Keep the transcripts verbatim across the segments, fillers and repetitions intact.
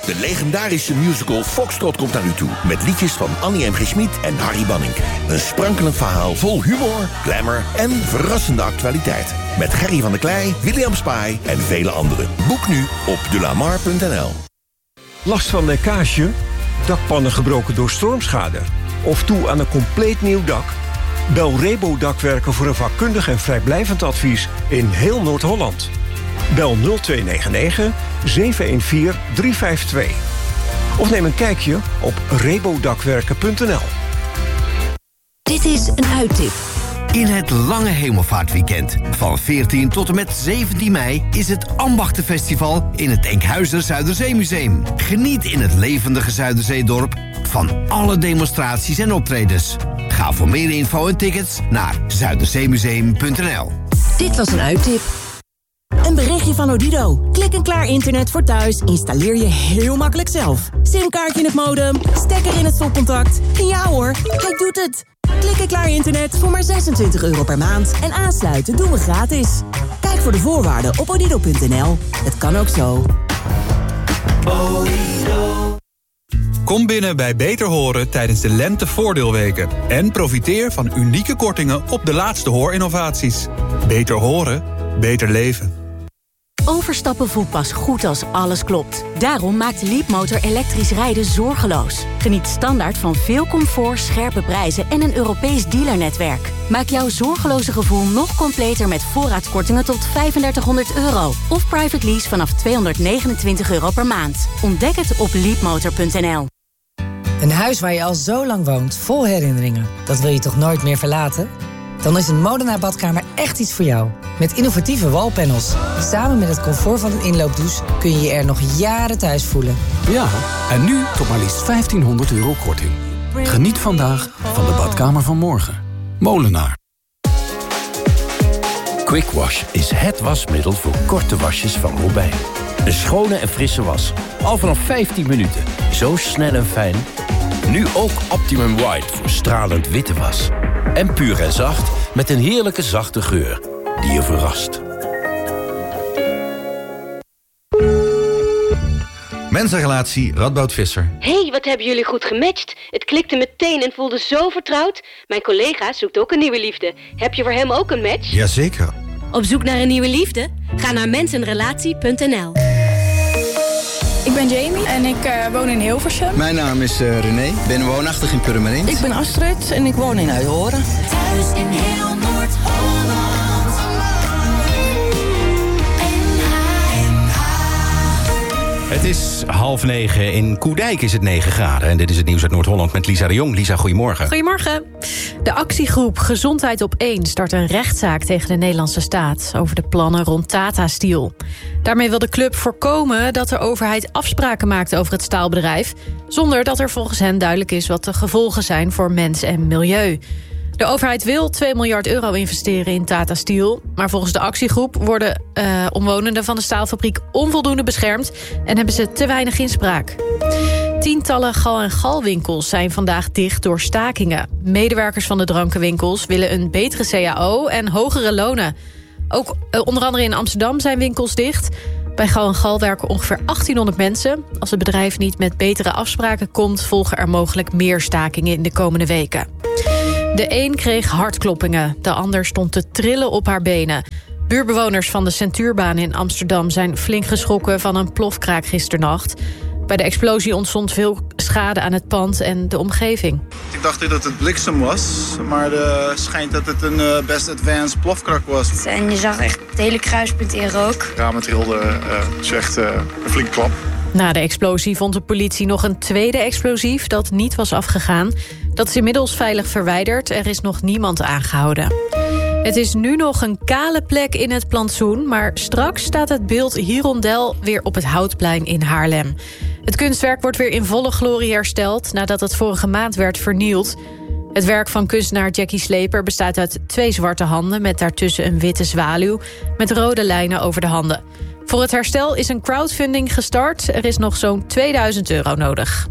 De legendarische musical Foxtrot komt naar u toe. Met liedjes van Annie M G. Schmid en Harry Banning. Een sprankelend verhaal vol humor, glamour en verrassende actualiteit. Met Gerry van der Klei, William Spy en vele anderen. Boek nu op de lamar punt n l. Last van lekkage? Dakpannen gebroken door stormschade? Of toe aan een compleet nieuw dak? Bel Rebo Dakwerken voor een vakkundig en vrijblijvend advies in heel Noord-Holland. Bel nul twee negen negen zeven een vier drie vijf twee. Of neem een kijkje op rebodakwerken punt n l. Dit is een uittip. In het lange hemelvaartweekend van veertien tot en met zeventien mei... is het Ambachtenfestival in het Enkhuizer Zuiderzeemuseum. Geniet in het levendige Zuiderzeedorp van alle demonstraties en optredens. Ga voor meer info en tickets naar zuiderzeemuseum punt n l. Dit was een uittip. Een berichtje van Odido. Klik en klaar internet voor thuis installeer je heel makkelijk zelf. Simkaartje in het modem, stekker in het stopcontact. En ja hoor, hij doet het. Klik en klaar internet voor maar zesentwintig euro per maand. En aansluiten doen we gratis. Kijk voor de voorwaarden op odido punt n l. Het kan ook zo. Odido. Kom binnen bij Beter Horen tijdens de lentevoordeelweken. En profiteer van unieke kortingen op de laatste hoorinnovaties. Beter horen, beter leven. Overstappen voelt pas goed als alles klopt. Daarom maakt Leapmotor elektrisch rijden zorgeloos. Geniet standaard van veel comfort, scherpe prijzen en een Europees dealernetwerk. Maak jouw zorgeloze gevoel nog completer met voorraadkortingen tot vijfendertighonderd euro. Of private lease vanaf tweehonderdnegenentwintig euro per maand. Ontdek het op leapmotor punt n l. Een huis waar je al zo lang woont, vol herinneringen. Dat wil je toch nooit meer verlaten? Dan is een Molenaar badkamer echt iets voor jou. Met innovatieve wallpanels. Samen met het comfort van een inloopdouche kun je je er nog jaren thuis voelen. Ja, en nu tot maar liefst vijftienhonderd euro korting. Geniet vandaag van de badkamer van morgen. Molenaar. Quick Wash is het wasmiddel voor korte wasjes van Robijn. Een schone en frisse was. Al vanaf vijftien minuten. Zo snel en fijn. Nu ook Optimum White voor stralend witte was. En puur en zacht met een heerlijke zachte geur die je verrast. Mensenrelatie Radboud Visser. Hey, wat hebben jullie goed gematcht. Het klikte meteen en voelde zo vertrouwd. Mijn collega zoekt ook een nieuwe liefde. Heb je voor hem ook een match? Jazeker. Op zoek naar een nieuwe liefde? Ga naar mensenrelatie punt n l. Ik ben Jamie en ik uh, woon in Hilversum. Mijn naam is uh, René, ik ben woonachtig in Purmerend. Ik ben Astrid en ik woon in Uithoren. Thuis in heel Noord-Holland. Het is half negen. In Koedijk is het negen graden. En dit is het nieuws uit Noord-Holland met Lisa de Jong. Lisa, goedemorgen. Goedemorgen. De actiegroep Gezondheid op één start een rechtszaak tegen de Nederlandse staat over de plannen rond Tata Steel. Daarmee wil de club voorkomen dat de overheid afspraken maakt over het staalbedrijf, zonder dat er volgens hen duidelijk is wat de gevolgen zijn voor mens en milieu. De overheid wil twee miljard euro investeren in Tata Steel, maar volgens de actiegroep worden uh, omwonenden van de staalfabriek onvoldoende beschermd en hebben ze te weinig inspraak. Tientallen gal- en galwinkels zijn vandaag dicht door stakingen. Medewerkers van de drankenwinkels willen een betere C A O en hogere lonen. Ook uh, onder andere in Amsterdam zijn winkels dicht. Bij Gal en Gal werken ongeveer achttienhonderd mensen. Als het bedrijf niet met betere afspraken komt, volgen er mogelijk meer stakingen in de komende weken. De een kreeg hartkloppingen, de ander stond te trillen op haar benen. Buurbewoners van de Centuurbaan in Amsterdam zijn flink geschrokken van een plofkraak gisternacht. Bij de explosie ontstond veel schade aan het pand en de omgeving. Ik dacht dat het bliksem was, maar het schijnt dat het een uh, best advanced plofkrak was. En je zag echt het hele kruispunt in rook. Ramen trilde, uh, is echt uh, een flinke klap. Na de explosie vond de politie nog een tweede explosief dat niet was afgegaan. Dat is inmiddels veilig verwijderd, er is nog niemand aangehouden. Het is nu nog een kale plek in het plantsoen, maar straks staat het beeld Hirondel weer op het Houtplein in Haarlem. Het kunstwerk wordt weer in volle glorie hersteld nadat het vorige maand werd vernield. Het werk van kunstenaar Jackie Sleper bestaat uit twee zwarte handen met daartussen een witte zwaluw met rode lijnen over de handen. Voor het herstel is een crowdfunding gestart. Er is nog zo'n tweeduizend euro nodig.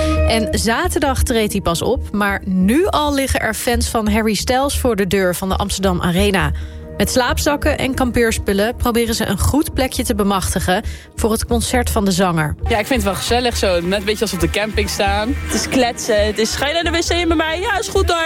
En zaterdag treedt hij pas op, maar nu al liggen er fans van Harry Styles voor de deur van de Amsterdam Arena. Met slaapzakken en kampeerspullen proberen ze een goed plekje te bemachtigen voor het concert van de zanger. Ja, ik vind het wel gezellig zo. Net een beetje als op de camping staan. Het is kletsen, het is ga je naar de wc bij mij? Ja, is goed hoor.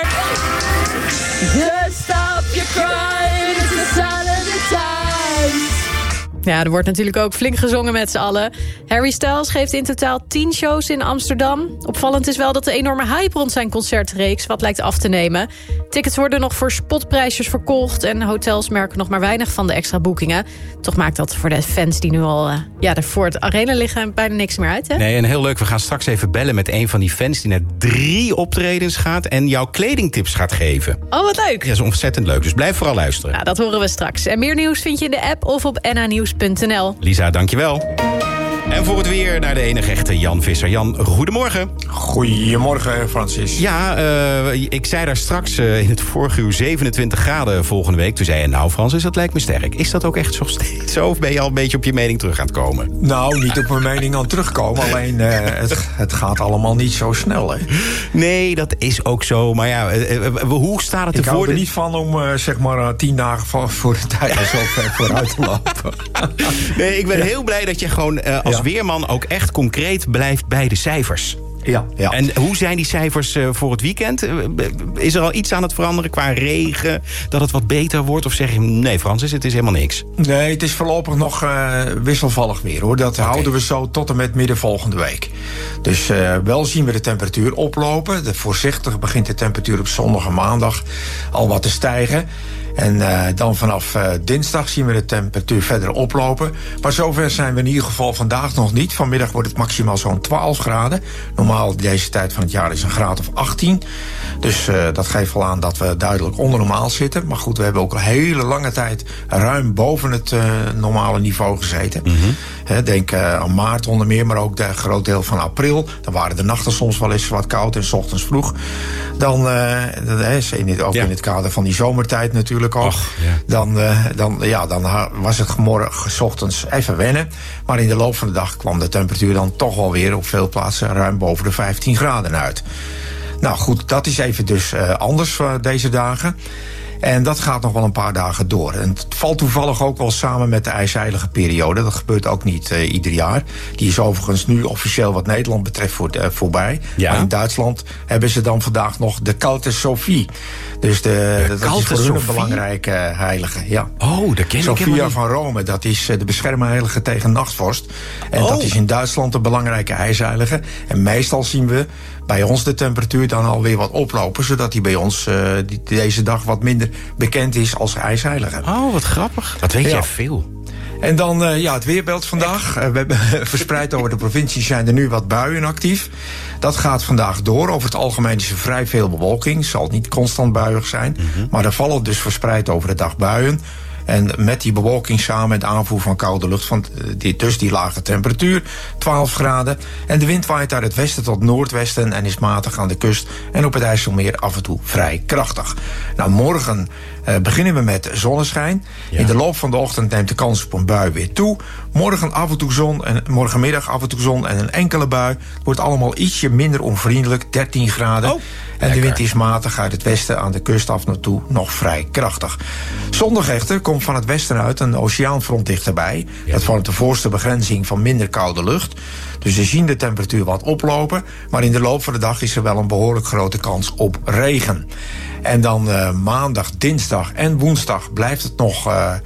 Just stop your crying, it's the sign of the times. Ja, er wordt natuurlijk ook flink gezongen met z'n allen. Harry Styles geeft in totaal tien shows in Amsterdam. Opvallend is wel dat de enorme hype rond zijn concertreeks wat lijkt af te nemen. Tickets worden nog voor spotprijsjes verkocht en hotels merken nog maar weinig van de extra boekingen. Toch maakt dat voor de fans die nu al uh, ja, voor het arena liggen bijna niks meer uit, hè? Nee, en heel leuk, we gaan straks even bellen met een van die fans die naar drie optredens gaat en jouw kledingtips gaat geven. Oh, wat leuk. Ja, dat is ontzettend leuk, dus blijf vooral luisteren. Nou, dat horen we straks. En meer nieuws vind je in de app of op n h nieuws punt n l. Lisa, dankjewel. En voor het weer naar de enige echte Jan Visser. Jan, goedemorgen. Goedemorgen, Francis. Ja, uh, ik zei daar straks uh, in het vorige uur zevenentwintig graden volgende week. Toen zei je, nou Francis, dat lijkt me sterk. Is dat ook echt zo steeds zo? Of ben je al een beetje op je mening terug aan het komen? Nou, niet op mijn mening aan het terugkomen. Alleen, uh, het, het gaat allemaal niet zo snel, hè? Nee, dat is ook zo. Maar ja, uh, uh, hoe staat het ervoor? Ik hou er niet van om, uh, zeg maar, uh, tien dagen van, voor de tijd zo ver vooruit te lopen. Nee, ik ben ja. heel blij dat je gewoon uh, als ja. weerman ook echt concreet blijft bij de cijfers. Ja, ja. En hoe zijn die cijfers uh, voor het weekend? Uh, is er al iets aan het veranderen qua regen? Dat het wat beter wordt? Of zeg je, nee Francis, het is helemaal niks? Nee, het is voorlopig nog uh, wisselvallig weer, hoor. Dat okay. houden we zo tot en met midden volgende week. Dus uh, wel zien we de temperatuur oplopen. De voorzichtig begint de temperatuur op zondag en maandag al wat te stijgen. En uh, dan vanaf uh, dinsdag zien we de temperatuur verder oplopen. Maar zover zijn we in ieder geval vandaag nog niet. Vanmiddag wordt het maximaal zo'n twaalf graden. Normaal deze tijd van het jaar is een graad of achttien. Dus uh, dat geeft wel aan dat we duidelijk onder normaal zitten. Maar goed, we hebben ook een hele lange tijd ruim boven het uh, normale niveau gezeten. Mm-hmm. He, denk uh, aan maart onder meer, maar ook een groot deel van april. Dan waren de nachten soms wel eens wat koud en 's ochtends vroeg. Dan, uh, dat is in het, ook ja. in het kader van die zomertijd natuurlijk ook. Och, ja. Dan, uh, dan, ja, dan was het morgen 's ochtends even wennen. Maar in de loop van de dag kwam de temperatuur dan toch wel weer op veel plaatsen ruim boven de vijftien graden uit. Nou goed, dat is even dus uh, anders uh, deze dagen. En dat gaat nog wel een paar dagen door. En het valt toevallig ook wel samen met de ijzeilige periode. Dat gebeurt ook niet uh, ieder jaar. Die is overigens nu officieel wat Nederland betreft voor, uh, voorbij. Ja. Maar in Duitsland hebben ze dan vandaag nog de Kalte Sophie. Dus de, de dat is voor hun een belangrijke uh, heilige. Ja. Oh, dat ken ik Sophia helemaal niet. van Rome, dat is uh, de beschermheilige tegen nachtvorst. En oh. dat is in Duitsland een belangrijke ijsheilige. En meestal zien we bij ons de temperatuur dan alweer wat oplopen, zodat die bij ons uh, die, deze dag wat minder bekend is als ijsheilige. Oh, wat grappig. Dat weet ja. jij veel. En dan uh, ja, het weerbeeld vandaag. Uh, we hebben verspreid over de provincie zijn er nu wat buien actief. Dat gaat vandaag door. Over het algemeen is er vrij veel bewolking. Het zal niet constant buiig zijn. Mm-hmm. Maar er vallen dus verspreid over de dag buien. En met die bewolking samen met de aanvoer van koude lucht, van die, dus die lage temperatuur, twaalf graden. En de wind waait uit het westen tot noordwesten en is matig aan de kust en op het IJsselmeer af en toe vrij krachtig. Nou, morgen uh, beginnen we met zonneschijn. Ja. In de loop van de ochtend neemt de kans op een bui weer toe. Morgen af en toe zon en morgenmiddag af en toe zon en een enkele bui. Het wordt allemaal ietsje minder onvriendelijk, dertien graden. Oh. En de wind is matig uit het westen aan de kust af en toe nog vrij krachtig. Zondag echter komt van het westen uit een oceaanfront dichterbij. Ja. Dat vormt de voorste begrenzing van minder koude lucht. Dus we zien de temperatuur wat oplopen. Maar in de loop van de dag is er wel een behoorlijk grote kans op regen. En dan uh, maandag, dinsdag en woensdag blijft het nog uh,